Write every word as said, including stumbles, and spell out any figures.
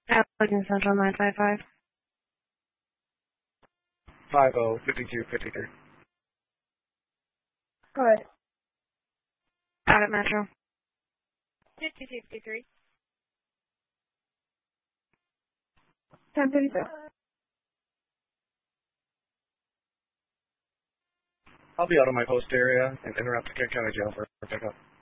Allegan Central nine five five. five oh, fifty-two fifty-three. Go ahead. Abbott Metro. fifty-two fifty-three. ten fifty-two. I'll be out of my post area and interrupt the County Jail for pickup.